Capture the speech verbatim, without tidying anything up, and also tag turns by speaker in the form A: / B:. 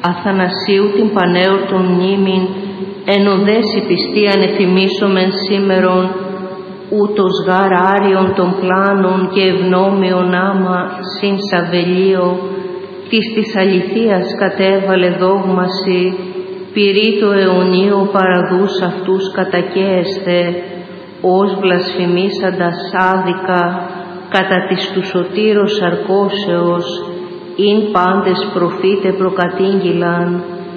A: Αθανασίου την πανέορτον μνήμην, εν οδέσει πιστή ανεθυμίσομεν σήμερον, ούτως γάρ άριον των πλάνων και ευνόμιον άμα συν Σαβελίο, της της αληθείας κατέβαλε δόγμαση, πυρί το αιωνίο παραδούς αυτούς κατακαίεστε, ως βλασφημίσαντας άδικα, κατά της του σωτήρος αρκώσεως, ειν πάντες προφήτε προκατήγγυλαν,